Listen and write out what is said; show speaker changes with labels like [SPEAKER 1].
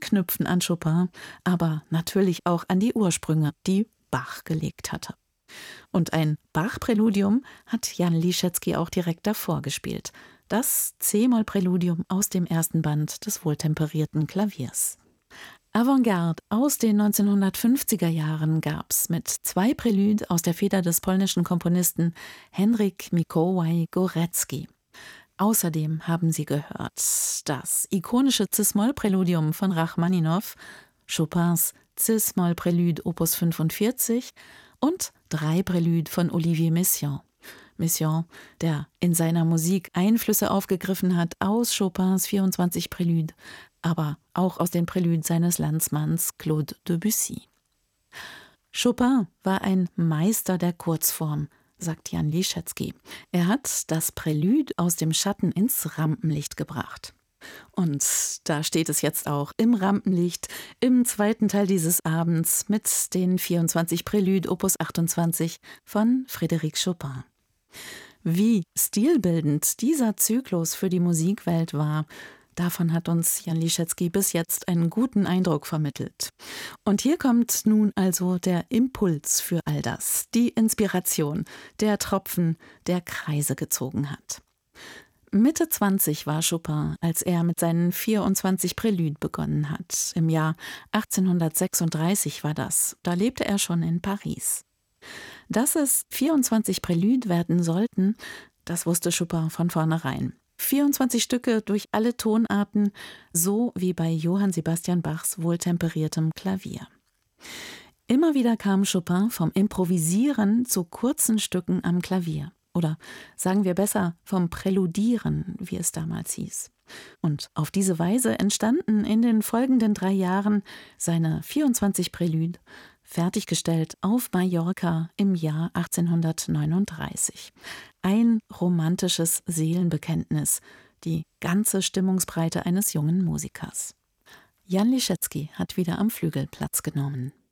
[SPEAKER 1] anknüpfen an Chopin, aber natürlich auch an die Ursprünge, die Bach gelegt hatte. Und ein Bach-Präludium hat Jan Liszewski auch direkt davor gespielt. Das C-Moll-Präludium aus dem ersten Band des wohltemperierten Klaviers. Avantgarde aus den 1950er Jahren gab's mit 2 Prälüde aus der Feder des polnischen Komponisten Henryk Mikołaj Górecki. Außerdem haben Sie gehört das ikonische Cis-Moll-Präludium von Rachmaninow, Chopins Cis-Moll-Prälude Opus 45 und 3 Prälüde von Olivier Messiaen. Messiaen, der in seiner Musik Einflüsse aufgegriffen hat aus Chopins 24 Prälüde, aber auch aus den Prälüden seines Landsmanns Claude Debussy. Chopin war ein Meister der Kurzform, sagt Jan Liszewski. Er hat das Prälüde aus dem Schatten ins Rampenlicht gebracht. Und da steht es jetzt auch im Rampenlicht, im zweiten Teil dieses Abends mit den 24 Prälüde Opus 28 von Frédéric Chopin. Wie stilbildend dieser Zyklus für die Musikwelt war, davon hat uns Jan Liszewski bis jetzt einen guten Eindruck vermittelt. Und hier kommt nun also der Impuls für all das, die Inspiration, der Tropfen, der Kreise gezogen hat. Mitte 20 war Chopin, als er mit seinen 24 Prälüde begonnen hat. Im Jahr 1836 war das. Da lebte er schon in Paris. Dass es 24 Prälüde werden sollten, das wusste Chopin von vornherein. 24 Stücke durch alle Tonarten, so wie bei Johann Sebastian Bachs wohltemperiertem Klavier. Immer wieder kam Chopin vom Improvisieren zu kurzen Stücken am Klavier. Oder sagen wir besser vom Präludieren, wie es damals hieß. Und auf diese Weise entstanden in den folgenden 3 Jahren seine 24 Prälüde, fertiggestellt auf Mallorca im Jahr 1839. Ein romantisches Seelenbekenntnis, die ganze Stimmungsbreite eines jungen Musikers. Jan Liszewski hat wieder am Flügel Platz genommen.